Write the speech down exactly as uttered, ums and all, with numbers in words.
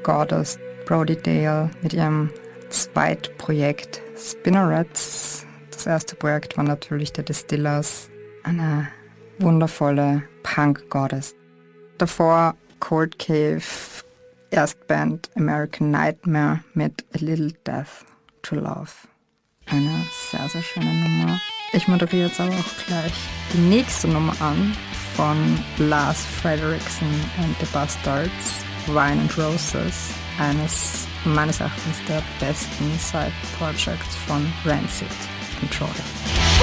Goddess, Brody Dalle mit ihrem Zweitprojekt Spinnerets. Das erste Projekt war natürlich der Distillers, eine wundervolle Punk-Goddess. Davor Cold Cave, Erstband American Nightmare mit A Little Death to Love. Eine sehr, sehr schöne Nummer. Ich moderiere jetzt aber auch gleich die nächste Nummer an von Lars Frederiksen and the Bastards, Wine and Roses, eines meines Erachtens der besten Side-Projects von Rancid Control.